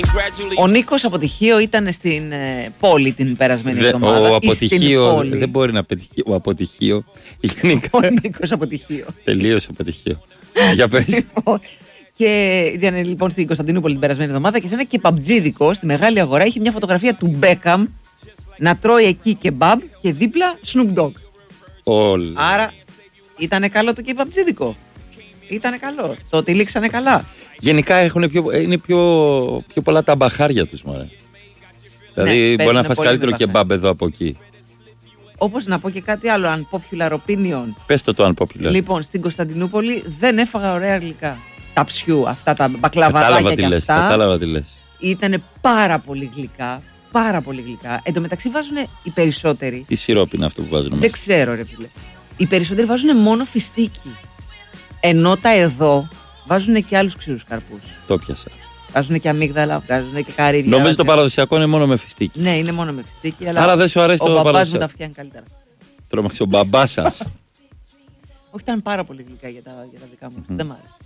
Ο Νίκος Αποτυχίο ήταν στην πόλη την περασμένη εβδομάδα. Ο Αποτυχίο δεν μπορεί να πετύχει. Ο Αποτυχίο. Γενικά. Ο Νίκος Αποτυχίο. Τελείωσε Αποτυχίο. Για πες. Και ήταν λοιπόν στην Κωνσταντινούπολη την περασμένη εβδομάδα και σε ένα κεμπαμπτζίδικο στη Μεγάλη Αγορά είχε μια φωτογραφία του Μπέκαμ να τρώει εκεί κεμπαμπ και δίπλα Snoop Dogg. Άρα ήτανε καλό το κεμπαμπτζίδικο. Ήτανε καλό. Το τυλίξανε καλά. Γενικά είναι πιο πολλά τα μπαχάρια τους, μωρέ. Δηλαδή μπορεί να φας καλύτερο κεμπάμπ εδώ από εκεί. Όπως να πω και κάτι άλλο, unpopular opinion. Πες το unpopular. Λοιπόν, στην Κωνσταντινούπολη δεν έφαγα ωραία γλυκά. Τα ψιού, αυτά τα μπακλαβαδάκια και αυτά. Κατάλαβα τι λες. Ήτανε πάρα πολύ γλυκά. Πάρα πολύ γλυκά. Εν τω μεταξύ βάζουν οι περισσότεροι. Τι σιρόπι είναι αυτό που βάζουν μέσα? Δεν ξέρω, ρε φίλε. Οι περισσότεροι βάζουν μόνο φιστίκι. Ενώ τα εδώ βάζουν και άλλους ξηρούς καρπούς. Το πιάσα. Βάζουν και αμύγδαλα, βάζουν και καρύδια. Νομίζω το παραδοσιακό είναι μόνο με φιστίκι. Ναι, είναι μόνο με φιστίκι. Αλλά άρα δεν σου αρέσει το παραδοσιακό? Ο μπαμπάς μου τα φτιάχνει καλύτερα. Τρόμαξε ο μπαμπάς σας. Όχι, ήταν πάρα πολύ γλυκά για τα δικά μου. Δεν μ' άρεσε.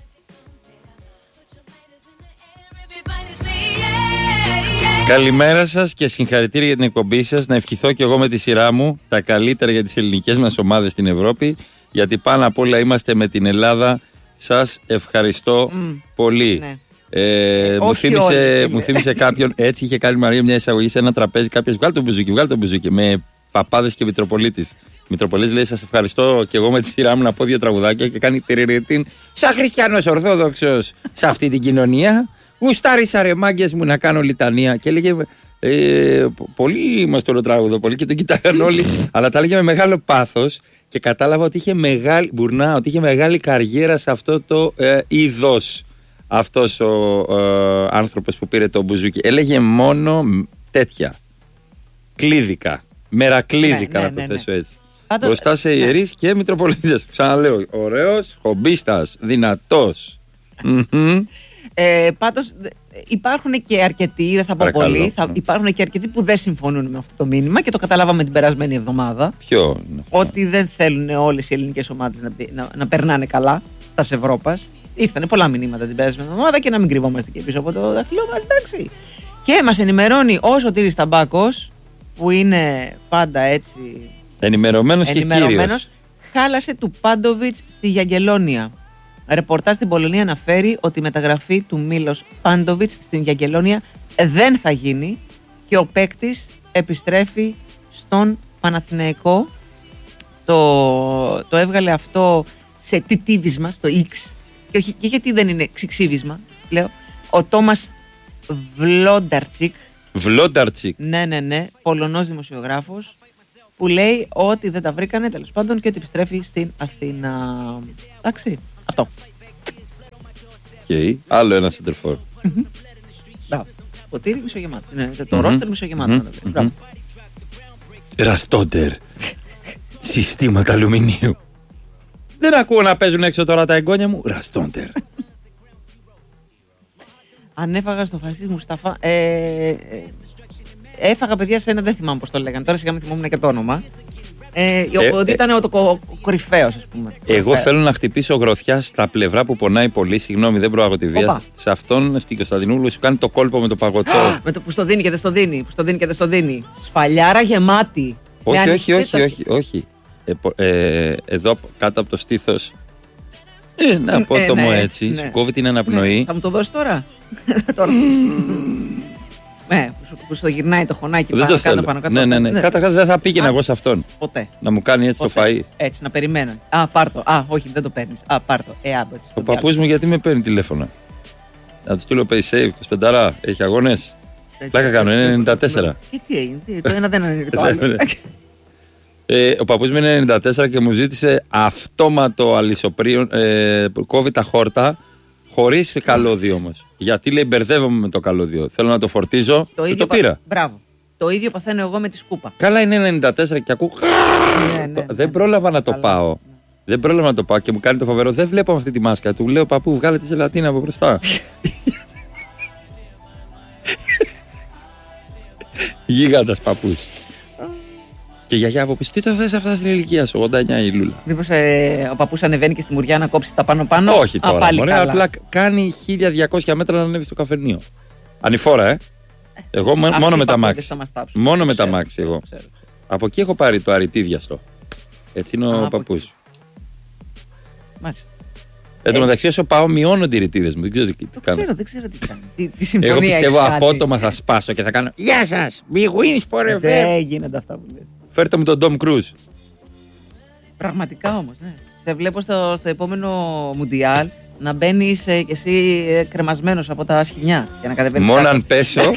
Καλημέρα σας και συγχαρητήρια για την εκπομπή σας. Να ευχηθώ και εγώ με τη σειρά μου τα καλύτερα για τις ελληνικές μας ομάδες στην Ευρώπη. Γιατί πάνω απ' όλα είμαστε με την Ελλάδα. Σας ευχαριστώ πολύ. Ναι. Μου θύμισε κάποιον, έτσι είχε κάνει η Μαρία μια εισαγωγή σε ένα τραπέζι. Κάποιος βγάλει το μπουζούκι με παπάδες και Μητροπολίτης. Μητροπολίτης λέει: σας ευχαριστώ και εγώ με τη σειρά μου να πω δύο τραγουδάκια και κάνει τυριριτίν. Σαν χριστιανός Ορθόδοξος σε αυτή την κοινωνία, γουστάρισα ρε μάγκες μου να κάνω λιτανία. Και έλεγε: πολύ μας το τραγουδό, πολύ και τον κοιτάγαν όλοι. Αλλά τα έλεγε με μεγάλο πάθος και κατάλαβα ότι είχε μεγάλη καριέρα σε αυτό το είδος. Αυτός ο άνθρωπος που πήρε το μπουζούκι έλεγε μόνο τέτοια κλίδικα, μερακλίδικα, να το θέσω έτσι. Μπροστά σε ιερείς και Μητροπολίτες. Ξαναλέω, ωραίος, χομπίστας, δυνατός. Πάντως υπάρχουν και αρκετοί, δεν θα πω πολλοί, υπάρχουν και αρκετοί που δεν συμφωνούν με αυτό το μήνυμα και το καταλάβαμε την περασμένη εβδομάδα. Ποιο είναι αυτό? Ότι δεν θέλουν όλες οι ελληνικές ομάδες να περνάνε καλά στα Ευρώπας. Ήρθανε πολλά μηνύματα την περασμένη εβδομάδα και να μην κρυβόμαστε και πίσω από το δάχτυλό μας, εντάξει. Και μας ενημερώνει ο Σωτήρης Ταμπάκος, που είναι πάντα έτσι ενημερωμένος και κύριος. Χάλασε του Πάντοβιτς στη Γιαγγελόνια. Ρεπορτάζ στην Πολωνία αναφέρει ότι η μεταγραφή του Μίλος Πάντοβιτς στην Γιαγγελόνια δεν θα γίνει και ο παίκτης επιστρέφει στον Παναθηναϊκό. Το έβγαλε αυτό σε τιτίβισμα στο X και γιατί δεν είναι ξυξίβισμα, λέω. Ο Τόμας Βλόνταρτσικ. Ναι, Πολωνός δημοσιογράφος, που λέει ότι δεν τα βρήκανε τέλος πάντων και ότι επιστρέφει στην Αθήνα. Εντάξει, αυτό. Okay. Άλλο ένα σεντερφόρ. Ποτήρι μισογεμάτο. Το ρόστερ μισογεμάτο. Ραστόντερ. Συστήματα αλουμινίου. Δεν ακούω να παίζουν έξω τώρα τα εγγόνια μου. Ραστόντερ. Αν έφαγα στο φασίσι Μουσταφά. Έφαγα παιδιά σε ένα, δεν θυμάμαι πώς το λέγανε. Τώρα σιγά μην θυμόμουν και το όνομα. Ότι ήταν ο κορυφαίος, ας πούμε. Εγώ θέλω να χτυπήσω γροθιά στα πλευρά που πονάει πολύ. Συγγνώμη, δεν προάγω τη βία. Σε αυτόν στην Κωνσταντινούπολη σου κάνει το κόλπο με το παγωτό. Με το που στο δίνει και δεν στο δίνει. Σφαλιάρα γεμάτη. Όχι. Εδώ κάτω από το στήθος. Να πω το μου έτσι. Σου κόβει την αναπνοή. Θα μου το δώσει τώρα? Ναι, που στο γυρνάει το χωνάκι πάνω κάτω. Ναι. Κάτω δεν θα πήγαινα εγώ σε αυτόν. Ποτέ. Να μου κάνει έτσι το φαΐ. Έτσι, να περιμένω. πάρ' το. Όχι, δεν το παίρνεις. Πάρ' το. Ο παππούς μου γιατί με παίρνει τηλέφωνο? Να του στείλω pay save, 25, έχει αγώνες. Πλάκα κάνω, είναι 94. Και τι έγινε, το ένα δεν είναι το άλλο. Ο παππούς μου είναι 94 και μου ζήτησε αυτόματο αλυσοπρίον, κόβει τα χόρτα. Χωρίς καλώδιο όμως. Γιατί λέει μπερδεύομαι με το καλώδιο. Θέλω να το φορτίζω. Το πήρα. Μπράβο. Το ίδιο παθαίνω εγώ με τη σκούπα. Καλά, είναι 94 και ακούω. Δεν πρόλαβα να το πάω. Δεν πρόλαβα να το πάω και μου κάνει το φοβερό. Δεν βλέπω αυτή τη μάσκα. Του λέω παππού, βγάλε τη ζελατίνα από μπροστά. Γίγαντας παππούς. Και η γιαγιά από πίσω, τι το θες αυτά στην ηλικία σου, 89 η Λούλα. Μήπως ο παππούς ανεβαίνει και στη μουριά να κόψει τα πάνω-πάνω? Όχι τώρα, μωρέ, απλά κάνει 1200 μέτρα να ανέβει στο καφενείο. Ανηφόρα, Εγώ μόνο με τα μάξι. Μόνο με τα μάξι εγώ. Από εκεί έχω πάρει το αριτίδιαστο. Έτσι είναι ο παππούς. Μάλιστα. Εν τω μεταξύ, όσο πάω, μειώνονται οι ρητίδες μου. Δεν ξέρω τι κάνω. Δεν ξέρω τι κάνει. Τι συμφωνία. Εγώ πιστεύω απότομα θα σπάσω και θα κάνω «Γεια σας! Big wins for FM!» Δεν γίνονται αυτά που λες. Φέρτε μου τον Tom Cruise. Πραγματικά όμως, ναι. Σε βλέπω στο επόμενο Μουντιάλ να μπαίνεις κι εσύ κρεμασμένος από τα σχοινιά για να κατεβαίνεις. Μόνο αν πέσω.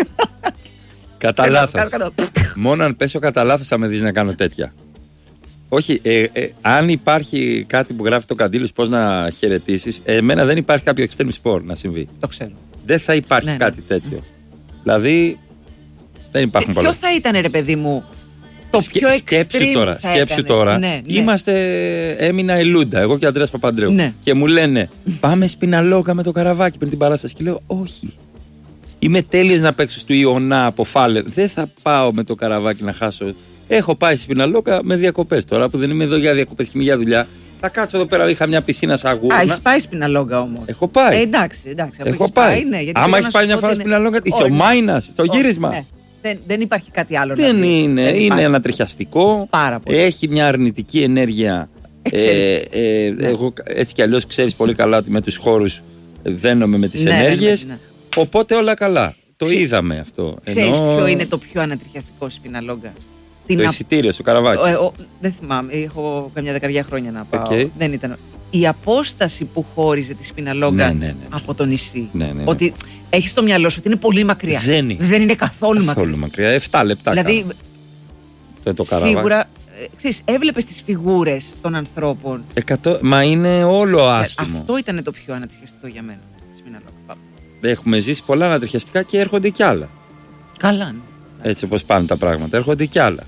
Κατά λάθος. Μόνο αν πέσω κατά λάθος θα με δεις να κάνω τέτοια. Όχι, αν υπάρχει κάτι που γράφει το Καντήλος πώς να χαιρετήσεις, εμένα δεν υπάρχει κάποιο extreme sport να συμβεί. Το ξέρω. Δεν θα υπάρχει κάτι τέτοιο. Δηλαδή, δεν υπάρχουν πολλά. Ποιο θα ήταν, ρε παιδί μου, το πιο extreme Σκέψου τώρα. Ναι. Έμεινα Ελούντα, εγώ και ο Αντρέας Παπαντρέου. Ναι. Και μου λένε, πάμε Σπιναλόγα με το καραβάκι πριν την παράσταση. Και λέω, όχι. Είμαι τέλειος να παίξω στο Ιωνά από Φάλερ. Δεν θα πάω με το καραβάκι να χάσω. Έχω πάει στη Σπιναλόγα με διακοπές τώρα που δεν είμαι εδώ για διακοπές και είμαι για δουλειά. Θα κάτσω εδώ πέρα, είχα μια πισίνα σαγούνα. Έχεις πάει Σπιναλόγα όμως. Έχω πάει. Εντάξει. Έχω πάει. Άμα έχεις πάει μια φορά Σπιναλόγα, είσαι ο Μάινας στο γύρισμα. Ναι. Δεν υπάρχει κάτι άλλο. Δεν είναι. Είναι ανατριχιαστικό. Πάρα πολύ. Έχει μια αρνητική ενέργεια. Εγώ έτσι κι αλλιώς ξέρεις πολύ καλά ότι με τους χώρους δένομαι με τις ενέργειες. Οπότε όλα καλά. Το είδαμε αυτό. Ξέρεις ποιο είναι το πιο ανατριχιαστικό στη Σπιναλόγα? Το εισιτήριο στο καραβάκι. Δεν θυμάμαι. Έχω καμιά δεκαριά χρόνια να πάω. Δεν ήταν. Η απόσταση που χώριζε τη Σπιναλόγα από το νησί. Ότι έχεις στο μυαλό σου ότι είναι πολύ μακριά. Δεν είναι καθόλου μακριά. 7 λεπτά. Δηλαδή, το καραβάκι. Σίγουρα, ξέρεις, έβλεπες τις φιγούρες των ανθρώπων. Μα είναι όλο άσχημο. Αυτό ήταν το πιο ανατριχιαστικό για μένα. Έχουμε ζήσει πολλά ανατριχιαστικά και έρχονται κι άλλα. Καλά, ναι. Έτσι όπως πάνε τα πράγματα. Έρχονται κι άλλα.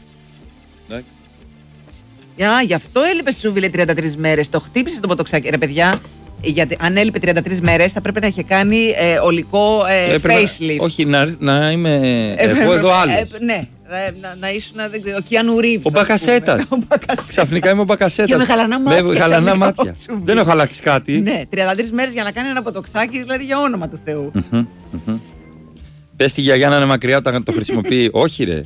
Γι' αυτό έλειπε στη Σούβιλε 33 μέρες. Το χτύπησε το ποτοξάκι. Ρε παιδιά, γιατί αν έλειπε 33 μέρες θα πρέπει να είχε κάνει ολικό facelift. Όχι, να είμαι εγώ εδώ άλλος. Ναι, να ήσουν, δεν ξέρω, ο Κιάνου Ρίβς. Ο Μπακασέτας. Ξαφνικά είμαι ο Μπακασέτας. Και με γαλανά μάτια. Δεν έχω αλλάξει κάτι. Ναι, 33 μέρες για να κάνει ένα ποτοξάκι, δηλαδή για όνομα του Θεού. Πες τη γιαγιά να είναι μακριά όταν το χρησιμοποιεί. Όχι ρε.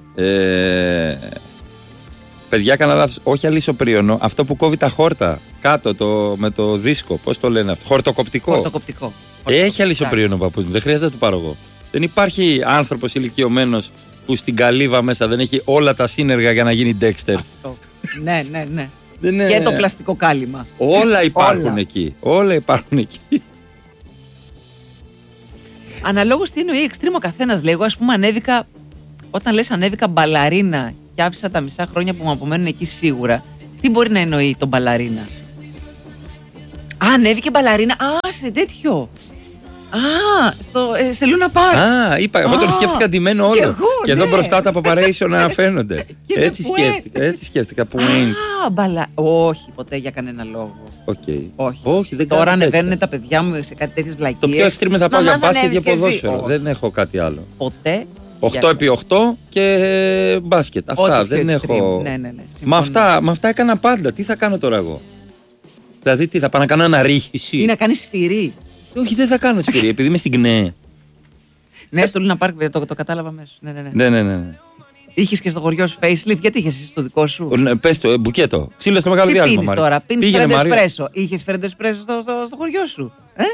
Παιδιά, έκανα λάθος. Όχι αλυσοπρίωνο. Αυτό που κόβει τα χόρτα κάτω με το δίσκο. Πώς το λένε αυτό? Χορτοκοπτικό. Έχει αλυσοπρίωνο ο παππούς μου. Δεν χρειάζεται να το πάρω εγώ. Δεν υπάρχει άνθρωπος ηλικιωμένος που στην καλύβα μέσα δεν έχει όλα τα σύνεργα για να γίνει Dexter. Ναι. Και το πλαστικό κάλυμα. Όλα υπάρχουν εκεί. Όλα υπάρχουν εκεί. Αναλόγως τι εννοεί extreme ο καθένας. Λέγω, ας πούμε, όταν λες ανέβηκα μπαλαρίνα και άφησα τα μισά χρόνια που μου απομένουν εκεί σίγουρα, τι μπορεί να εννοεί το μπαλαρίνα? Ανέβηκε μπαλαρίνα. Σε τέτοιο. Σε Λούνα Πάρκ. Εγώ τον σκέφτηκα ντυμένο όλο. Και εδώ μπροστά τα paparazzi να φαίνονται. Έτσι σκέφτηκα. Όχι, ποτέ για κανένα λόγο. Όχι, δεν Τώρα ανεβαίνουν τα παιδιά μου σε κάτι τέτοιες βλακίες. Το πιο extreme θα πάω για μπάσκετ και ποδόσφαιρο. Δεν έχω κάτι άλλο. Ποτέ. 8x8 και μπάσκετ. Αυτά δεν έχω. Με αυτά έκανα πάντα. Τι θα κάνω τώρα εγώ? Δηλαδή τι θα πάω να κάνω αναρρίχηση? Ή να κάνεις σφυρί? Όχι, δεν θα κάνω σφυρί επειδή είμαι στην ΚΝΕ. Ναι, στο Λούνα Πάρκ το κατάλαβα αμέσως. Ναι. Είχες και στο χωριό σου facelift, γιατί είχες εσύ στο δικό σου? Πες το, μπουκέτο. Ξύλο στο μεγάλο διάλειμμα. Τι πίνεις τώρα? Πίνεις φρέντο εσπρέσο. Είχες φρέντο εσπρέσο στο χωριό σου?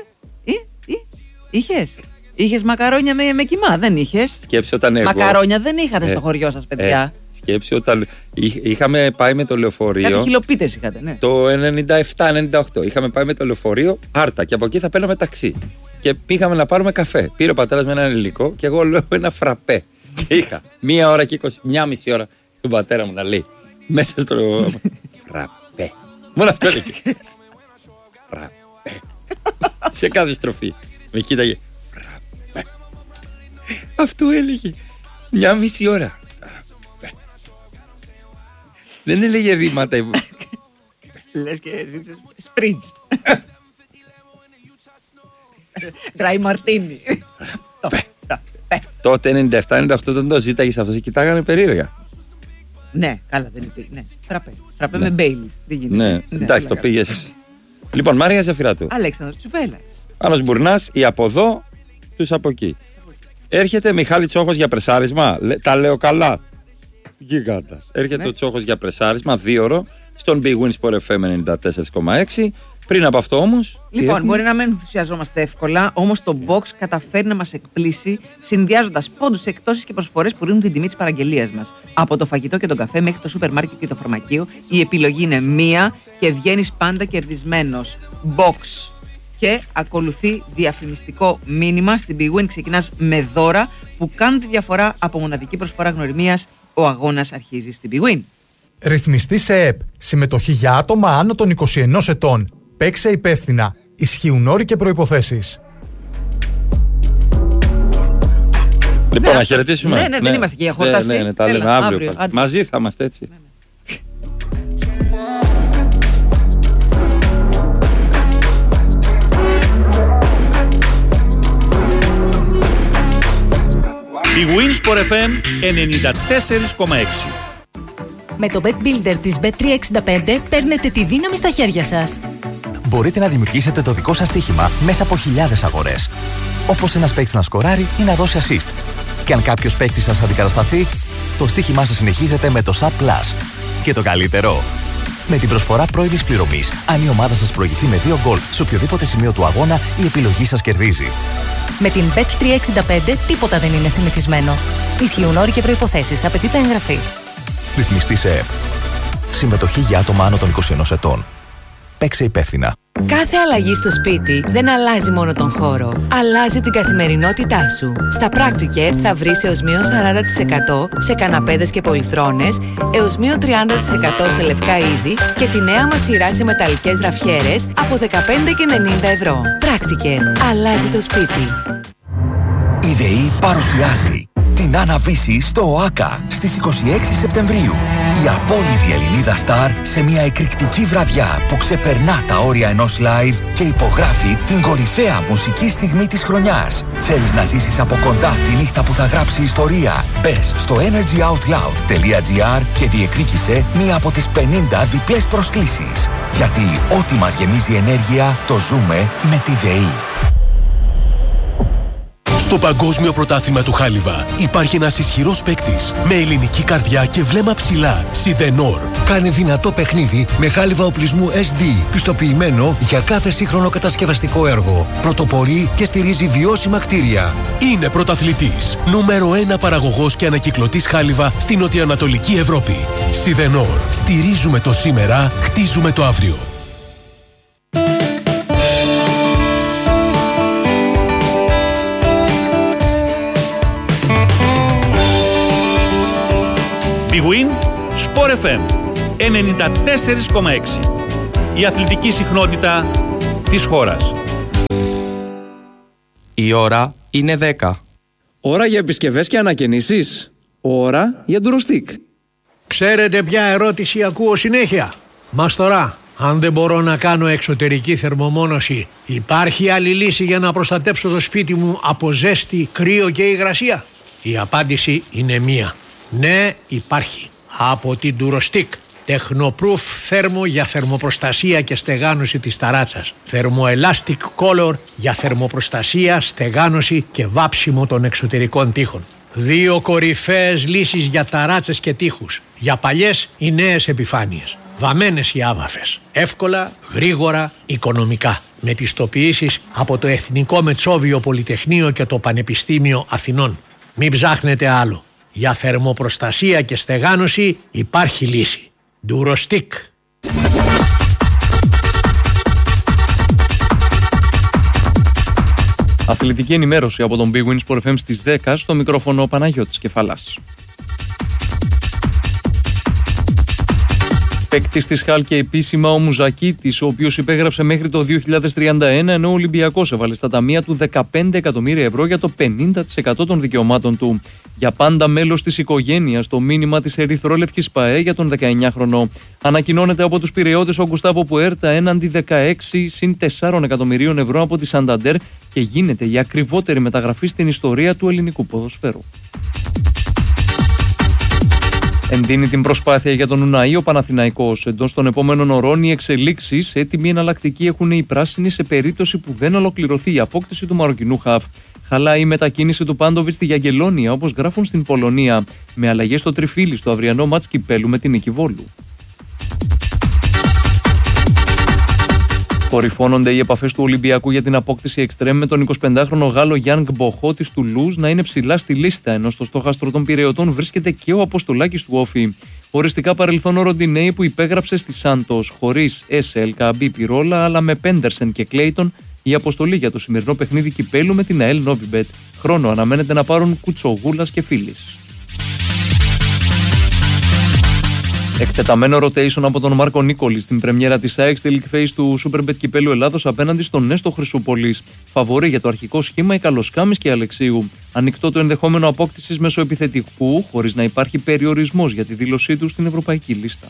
Είχες μακαρόνια με κοιμά? Δεν είχες? Σκέψου όταν εγώ. Μακαρόνια δεν είχατε στο χωριό σας, παιδιά. Σκέψου όταν είχαμε πάει με το λεωφορείο. Κάτι χιλοπίτες είχατε, ναι. Το 97-98. Είχαμε πάει με το λεωφορείο Άρτα και από εκεί θα παίρναμε ταξί. Και πήγαμε να πάρουμε καφέ. Πήρε ο πατέρας με έναν υλικό και εγώ λέω ένα φραπέ. Και είχα 1 ώρα και 1,5 ώρα τον πατέρα μου να λέει μέσα στο. Φραπέ. Μόνο αυτό έλεγε. Φραπέ. Σε κάθε στροφή. Με κοίταγε. Φραπέ. Αυτό έλεγε. 1,5 ώρα. Δεν έλεγε ρήματα. Λες και εσύ σπρίτς. Dry martini. Τότε 97-98 τον το ζήταγες αυτό και κοιτάγανε περίεργα. Ναι, καλά δεν υπήρχε. Ναι, φραπέ με Μπέιλι. Ναι, εντάξει, το πήγες. Λοιπόν, Μάρια Ζαφυράτου. Αλέξανδρος Τσουβέλλας. Άνος Μπουρνάς, οι από εδώ, τους από εκεί. Έρχεται Μιχάλη Τσόχος για πρεσάρισμα. Τα λέω καλά. Γιγάντας. Έρχεται ο Τσόχος για πρεσάρισμα 2ωρο στον Big Win Sport FM 94,6. Πριν από αυτό όμως. Λοιπόν, μπορεί να μην ενθουσιαζόμαστε εύκολα, όμως το Box καταφέρει να μας εκπλήσει συνδυάζοντας πόντους, εκπτώσεις και προσφορές που ρίχνουν την τιμή της παραγγελίας μας. Από το φαγητό και τον καφέ μέχρι το σούπερ μάρκετ και το φαρμακείο, η επιλογή είναι μία και βγαίνεις πάντα κερδισμένος. Box. Και ακολουθεί διαφημιστικό μήνυμα. Στην Big Win ξεκινάς με δώρα που κάνουν τη διαφορά. Από μοναδική προσφορά γνωριμίας, ο αγώνας αρχίζει στην Big Win. Ρυθμιστή σε ΕΠ. Συμμετοχή για άτομα άνω των 21 ετών. Παίξε υπεύθυνα. Ισχύουν όροι και προϋποθέσεις. Λοιπόν, να χαιρετήσουμε. Ναι, δεν είμαστε και για χορτάση. Ναι, τα λέμε αύριο. Μαζί θα είμαστε έτσι. Η Win Sport FM 94,6. Με το Bet Builder της Bet365 παίρνετε τη δύναμη στα χέρια σας. Μπορείτε να δημιουργήσετε το δικό σας στοίχημα μέσα από χιλιάδες αγορές. Όπως ένας παίκτης να σκοράρει ή να δώσει assist. Και αν κάποιος παίκτης σας αντικατασταθεί, το στοίχημά σας συνεχίζεται με το Sub Plus. Και το καλύτερο, με την προσφορά πρώιμης πληρωμής, αν η ομάδα σας προηγηθεί με 2 γκολ σε οποιοδήποτε σημείο του αγώνα, η επιλογή σας κερδίζει. Με την Bet365 τίποτα δεν είναι συνηθισμένο. Ισχύουν όροι και προϋποθέσεις. Απαιτείται εγγραφή. Ρυθμιστή σε ΕΠ. Συμμετοχή για άτομα άνω των 21 ετών. Παίξε υπεύθυνα. Κάθε αλλαγή στο σπίτι δεν αλλάζει μόνο τον χώρο. Αλλάζει την καθημερινότητά σου. Στα Practicare θα βρεις έως μείον 40% σε καναπέδες και πολυθρόνες, έως μείον 30% σε λευκά είδη και τη νέα μας σειρά σε μεταλλικές γραφιέρες από 15,90 ευρώ. Practicare. Αλλάζει το σπίτι. Η ΔΕΗ παρουσιάζει την Άννα-Βύση στο ΟΑΚΑ στις 26 Σεπτεμβρίου. Η απόλυτη Ελληνίδα Σταρ σε μια εκρηκτική βραδιά που ξεπερνά τα όρια ενός live και υπογράφει την κορυφαία μουσική στιγμή της χρονιάς. Θέλεις να ζήσεις από κοντά τη νύχτα που θα γράψει ιστορία? Μπες στο energyoutloud.gr και διεκδίκησε μία από τις 50 διπλές προσκλήσεις. Γιατί ό,τι μας γεμίζει ενέργεια το ζούμε με τη ΔΕΗ. Στο Παγκόσμιο Πρωτάθλημα του Χάλιβα υπάρχει ένας ισχυρός παίκτης με ελληνική καρδιά και βλέμμα ψηλά. Σιδενόρ. Κάνε δυνατό παιχνίδι με χάλιβα οπλισμού SD, πιστοποιημένο για κάθε σύγχρονο κατασκευαστικό έργο. Πρωτοπορεί και στηρίζει βιώσιμα κτίρια. Είναι πρωταθλητής. Νούμερο 1 παραγωγός και ανακυκλωτής χάλιβα στην νοτιοανατολική Ευρώπη. Σιδενόρ. Στηρίζουμε το σήμερα, χτίζουμε το αύριο. Big Win Sport FM 94,6. Η αθλητική συχνότητα της χώρας. Η ώρα είναι 10. Ώρα για επισκευές και ανακαινήσεις. Ώρα για ντουροστικ. Ξέρετε ποια ερώτηση ακούω συνέχεια? Μαστορά, αν δεν μπορώ να κάνω εξωτερική θερμομόνωση, υπάρχει άλλη λύση για να προστατέψω το σπίτι μου από ζέστη, κρύο και υγρασία? Η απάντηση είναι μία. Ναι, υπάρχει. Από την Durostick. Technoproof θέρμο για θερμοπροστασία και στεγάνωση της ταράτσας. Thermoelastic Color για θερμοπροστασία, στεγάνωση και βάψιμο των εξωτερικών τοίχων. 2 κορυφαίες λύσεις για ταράτσες και τοίχους. Για παλιές ή νέες επιφάνειες. Βαμμένες ή άβαφες. Εύκολα, γρήγορα, οικονομικά. Με πιστοποιήσεις από το Εθνικό Μετσόβιο Πολυτεχνείο και το Πανεπιστήμιο Αθηνών. Μην ψάχνετε άλλο. Για θερμοπροστασία και στεγάνωση υπάρχει λύση. Durostick. Αθλητική ενημέρωση από τον Big Win Sport FM στις 10, στο μικρόφωνο Παναγιώτης Κεφαλάς. Παίκτης της Χάλκια επίσημα ο Μουζακίτης, ο οποίος υπέγραψε μέχρι το 2031, ενώ ο Ολυμπιακός έβαλε στα ταμεία του 15 εκατομμύρια ευρώ για το 50% των δικαιωμάτων του. Για πάντα μέλος της οικογένειας, το μήνυμα της Ερυθρόλευκης ΠΑΕ για τον 19χρονο. Ανακοινώνεται από τους Πειραιώτες ο Γκουστάβο Πουέρτα έναντι 16 συν 4 εκατομμυρίων ευρώ από τη Σανταντέρ και γίνεται η ακριβότερη μεταγραφή στην ιστορία του ελληνικού ποδοσφαίρου. Εντείνει την προσπάθεια για τον Ουναή ο Παναθηναϊκός. Εντός των επόμενων ωρών οι εξελίξεις έτοιμη εναλλακτική έχουν οι πράσινοι σε περίπτωση που δεν ολοκληρωθεί η απόκτηση του Μαροκινού χαφ. Χαλάει η μετακίνηση του Πάντοβιτς στη Γιαγγελόνια, όπως γράφουν στην Πολωνία, με αλλαγές στο τριφύλι στο αυριανό μάτς κυπέλου με την Νίκη Βόλου. Κορυφώνονται οι επαφές του Ολυμπιακού για την απόκτηση εξτρέμ, με τον 25χρονο Γάλλο Γιάνγκ Μποχό της Τουλούζ να είναι ψηλά στη λίστα, ενώ στο στόχαστρο των Πειραιωτών βρίσκεται και ο Αποστολάκης του Όφη. Οριστικά παρελθόν ο Ροντινέη, που υπέγραψε στη Σάντος χωρίς Έσελ, Καμπί, Πυρόλα, αλλά με Πέντερσεν και Κλέιτον, η αποστολή για το σημερινό παιχνίδι κυπέλου με την ΑΕΛ Νόβιμπετ. Χρόνο αναμένεται να πάρουν Κουτσογούλας και Φίλης. Εκτεταμένο rotation από τον Μάρκο Νίκολη στην πρεμιέρα της ΑΕΚ στη League Phase του Superbet κυπέλου Ελλάδος απέναντι στον Νέστο Χρυσούπολης. Φαβορί για το αρχικό σχήμα οι Καλοσκάμης και Αλεξίου. Ανοιχτό το ενδεχόμενο απόκτησης μεσοεπιθετικού, χωρίς να υπάρχει περιορισμός για τη δήλωσή του στην ευρωπαϊκή λίστα.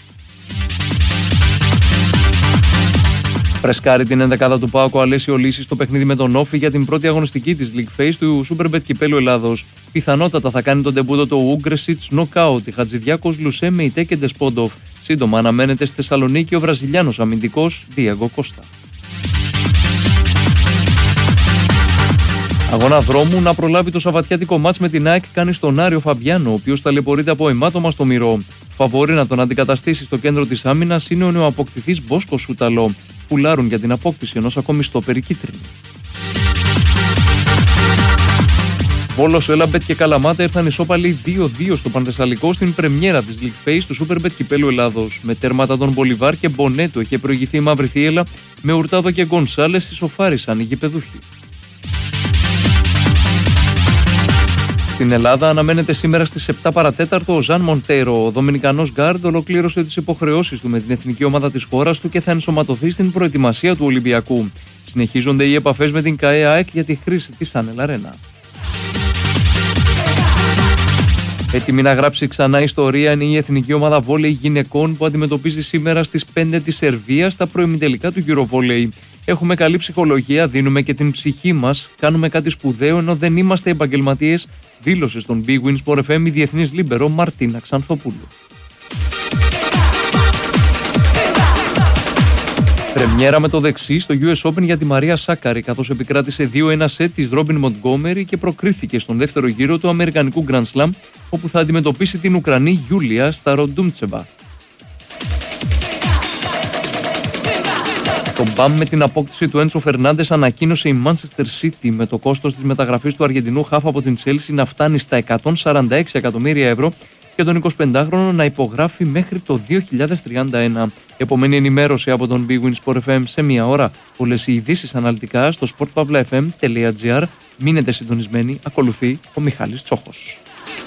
Φρεσκάρει την ενδεκάδα του ΠΑΟΚ ο Αλέσιο Λύσης στο παιχνίδι με τον Όφη για την πρώτη αγωνιστική της League Phase του Superbet κυπέλου Ελλάδος. Πιθανότατα θα κάνει τον ντεμπούτο το Ούγκρεσιτς νοκάουτ, η Χατζηδιάκος Λουσέ με Ιτέ και Ντεσπόντοφ. Σύντομα αναμένεται στη Θεσσαλονίκη ο Βραζιλιάνος αμυντικός Διέγκο Κώστα. Αγώνα δρόμου να προλάβει το σαββατιάτικο μάτς με την ΑΕΚ κάνει στον Άριο Φαμπιάνο, ο οποίος ταλαιπωρείται από αιμάτωμα στο μυρό. Φαβορί να τον αντικαταστήσει στο κέντρο της άμυνας είναι ο νεοαποκτηθής Μπόσκο Σούταλο. Φουλάρουν για την απόκτηση ενός ακόμη στόπερ κίτρινου. Βόλος, Έλαμπετ και Καλαμάτα ήρθαν ισόπαλοι 2-2 στο Πανθεσσαλικό στην πρεμιέρα της League Phase του Superbet κυπέλου Ελλάδος. Με τέρματα των Μπολιβάρ και Μπονέτο είχε προηγηθεί η Μαύρη Θίελα, με Ουρτάδο και Γκονσάλες ισοφάρισαν οι γηπεδούχοι. Στην Ελλάδα αναμένεται σήμερα στις 7 παρατέταρτο ο Ζαν Μοντέρο. Ο Δομινικανός γκάρντ ολοκλήρωσε τις υποχρεώσεις του με την εθνική ομάδα της χώρας του και θα ενσωματωθεί στην προετοιμασία του Ολυμπιακού. Συνεχίζονται οι επαφές με την ΚΑΕ ΑΕΚ για τη χρήση της Άνελ Αρένα. Έτοιμη να γράψει ξανά ιστορία είναι η εθνική ομάδα βόλεϊ γυναικών που αντιμετωπίζει σήμερα στις 5 τη Σερβία στα προημιτελικά του Eurovolley. Έχουμε καλή ψυχολογία, δίνουμε και την ψυχή μας, κάνουμε κάτι σπουδαίο ενώ δεν είμαστε επαγγελματίες, δήλωσε στον Big Win Sport FM η διεθνής λίμπερο Μαρτίνα Ξανθοπούλου. Πρεμιέρα με το δεξί στο US Open για τη Μαρία Σάκαρη, καθώς επικράτησε 2-1 σετ της Ρόμπιν Μοντγκόμερι και προκρίθηκε στον δεύτερο γύρο του Αμερικανικού Grand Slam, όπου θα αντιμετωπίσει την Ουκρανή Γιούλια Σταροντούμτσεβα. Το μπαμ με την απόκτηση του Έντσο Φερνάντες ανακοίνωσε η Manchester City, με το κόστος της μεταγραφής του Αργεντινού χαφ από την Chelsea να φτάνει στα 146 εκατομμύρια ευρώ και τον 25χρονο να υπογράφει μέχρι το 2031. Επομένη ενημέρωση από τον Big Win Sport FM σε μία ώρα. Όλες οι ειδήσεις αναλυτικά στο sportpavlafm.gr. Μείνετε συντονισμένοι, ακολουθεί ο Μιχάλης Τσόχος.